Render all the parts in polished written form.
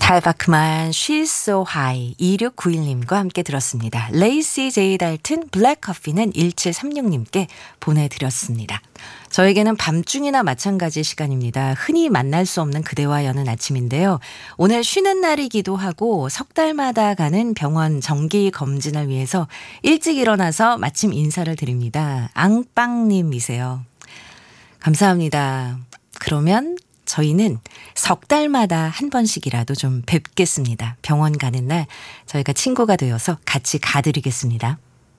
칼바크만 She's So High 2691님과 함께 들었습니다. 레이시 제이 달튼 블랙커피는 1736님께 보내드렸습니다. 저에게는 밤중이나 마찬가지 시간입니다. 흔히 만날 수 없는 그대와 여는 아침인데요. 오늘 쉬는 날이기도 하고 석 달마다 가는 병원 정기 검진을 위해서 일찍 일어나서 마침 인사를 드립니다. 앙빵님이세요. 감사합니다. 그러면 저희는 석 달마다 한 번씩이라도 좀 뵙겠습니다. 병원 가는 날 저희가 친구가 되어서 같이 가드리겠습니다.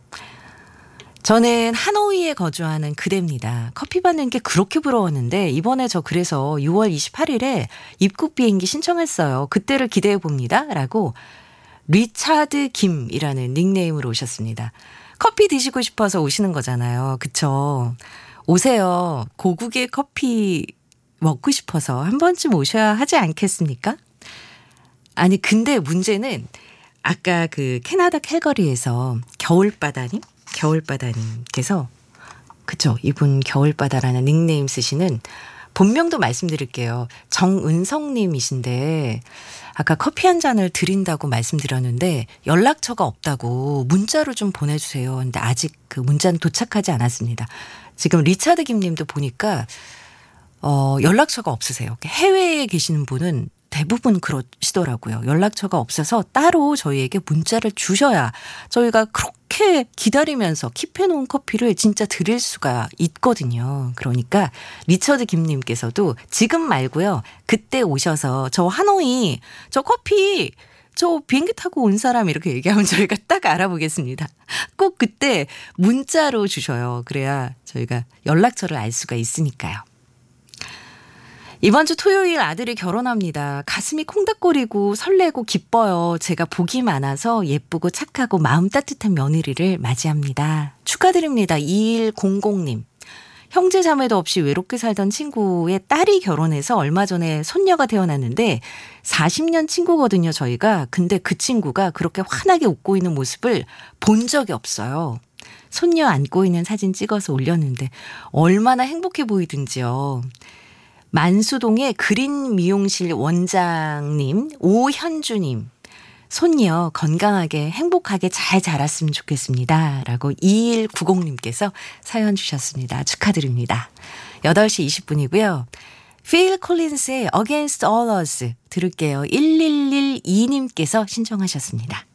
저는 하노이에 거주하는 그대입니다. 커피 받는 게 그렇게 부러웠는데 이번에 저 그래서 6월 28일에 입국 비행기 신청했어요. 그때를 기대해 봅니다. 라고 리차드 김이라는 닉네임으로 오셨습니다. 커피 드시고 싶어서 오시는 거잖아요. 그쵸? 오세요. 고국의 커피 먹고 싶어서 한 번쯤 오셔야 하지 않겠습니까? 아니 근데 문제는 아까 그 캐나다 캘거리에서 겨울바다님께서 그쵸? 이분 겨울바다라는 닉네임 쓰시는 본명도 말씀드릴게요. 정은성님이신데 아까 커피 한 잔을 드린다고 말씀드렸는데 연락처가 없다고 문자로 좀 보내주세요. 근데 아직 그 문자는 도착하지 않았습니다. 지금 리차드 김님도 보니까 연락처가 없으세요. 해외에 계시는 분은 대부분 그러시더라고요. 연락처가 없어서 따로 저희에게 문자를 주셔야 저희가 그렇게 기다리면서 킵해놓은 커피를 진짜 드릴 수가 있거든요. 그러니까 리처드 김님께서도 지금 말고요. 그때 오셔서 저 하노이 저 커피 저 비행기 타고 온 사람 이렇게 얘기하면 저희가 딱 알아보겠습니다. 꼭 그때 문자로 주셔요. 그래야 저희가 연락처를 알 수가 있으니까요. 이번 주 토요일 아들이 결혼합니다. 가슴이 콩닥거리고 설레고 기뻐요. 제가 복이 많아서 예쁘고 착하고 마음 따뜻한 며느리를 맞이합니다. 축하드립니다. 2100님. 형제 자매도 없이 외롭게 살던 친구의 딸이 결혼해서 얼마 전에 손녀가 태어났는데 40년 친구거든요, 저희가. 근데 그 친구가 그렇게 환하게 웃고 있는 모습을 본 적이 없어요. 손녀 안고 있는 사진 찍어서 올렸는데 얼마나 행복해 보이든지요. 만수동의 그린 미용실 원장님, 오현주님, 손녀 건강하게 행복하게 잘 자랐으면 좋겠습니다. 라고 2190님께서 사연 주셨습니다. 축하드립니다. 8시 20분이고요. 필 콜린스의 Against All Us 들을게요. 1112님께서 신청하셨습니다.